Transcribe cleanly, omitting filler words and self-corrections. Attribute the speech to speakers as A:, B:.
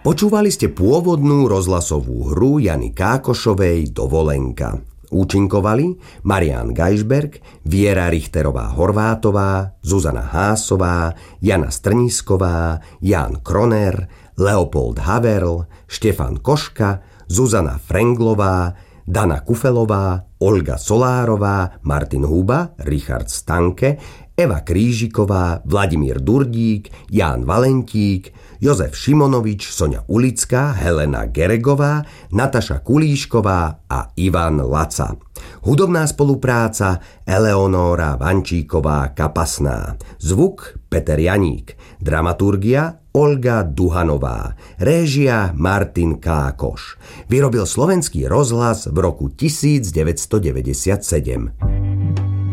A: Počúvali ste pôvodnú rozhlasovú hru Jany Kákošovej Dovolenka. Účinkovali Marián Gajšberg, Viera Richterová-Horvátová, Zuzana Hásová, Jana Strnisková, Ján Kroner, Leopold Haverl, Štefan Koška, Zuzana Frenglová, Dana Kufelová, Olga Solárová, Martin Huba, Richard Stanke, Eva Krížiková, Vladimír Durdík, Ján Valentík, Jozef Šimonovič, Soňa Ulická, Helena Geregová, Nataša Kulíšková a Ivan Laca. Hudobná spolupráca Eleonóra Vančíková-Kapasná. Zvuk Peter Janík. Dramaturgia Olga Duhanová. Réžia Martin Kákoš. Vyrobil Slovenský rozhlas v roku 1997.